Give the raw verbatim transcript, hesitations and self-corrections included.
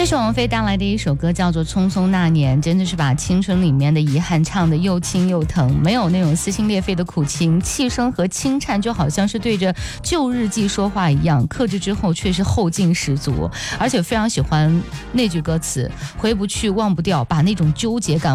这是王菲带来的一首歌，叫做《匆匆那年》，真的是把青春里面的遗憾唱得又轻又疼，没有那种撕心裂肺的苦情，气声和轻颤就好像是对着旧日记说话一样，克制之后却是后劲十足。而且非常喜欢那句歌词，回不去忘不掉，把那种纠结感